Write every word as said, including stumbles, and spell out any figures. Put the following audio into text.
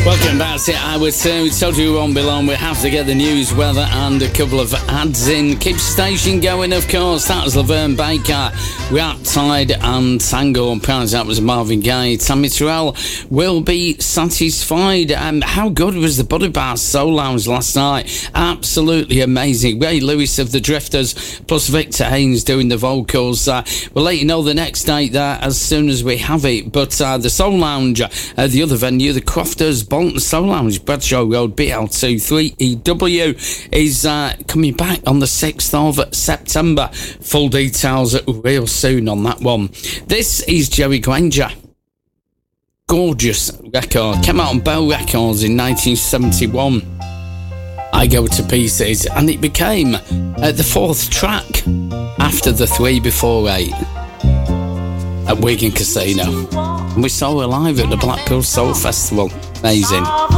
Welcome back to Hour two. We told you we won't be long. We have to get the news, weather, and a couple of ads in. Keep the station going, of course. That was Laverne Baker, Riptide, and Tango. Perhaps that was Marvin Gaye. Tammy Terrell will be satisfied. Um, how good was the Buddy Bar Soul Lounge last night? Absolutely amazing. Ray Lewis of the Drifters, plus Victor Haynes doing the vocals. Uh, we'll let you know the next date there as soon as we have it. But uh, the Soul Lounge, uh, the other venue, the Crofters Bolton Soul Lounge, Bradshaw Road, B L two three E W, is uh, coming back on the sixth of September. Full details real soon on that one. This is Jerry Granger. Gorgeous record. Came out on Bell Records in nineteen seventy-one. I Go to Pieces, and it became uh, the fourth track after the three before eight at Wigan Casino. And we saw her live at the Blackpool Soul Festival. Amazing.